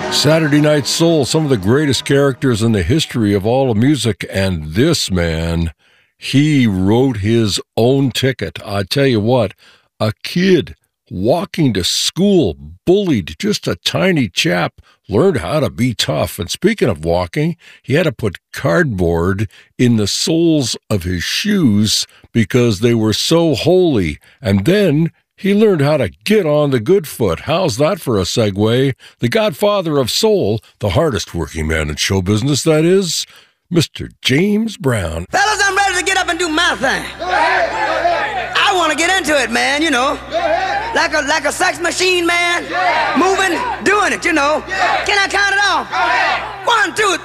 Saturday Night Soul, some of the greatest characters in the history of all of music, and this man, he wrote his own ticket. I tell you what, a kid walking to school, bullied, just a tiny chap, learned how to be tough. And speaking of walking, he had to put cardboard in the soles of his shoes because they were so holy. And then he learned how to get on the good foot. How's that for a segue? The godfather of soul, the hardest working man in show business, that is, Mr. James Brown. Fellas, I'm ready to get up and do my thing. I want to get into it, man, you know. Like a sex machine, man. Moving, doing it, you know. Can I count it off? 1, 2,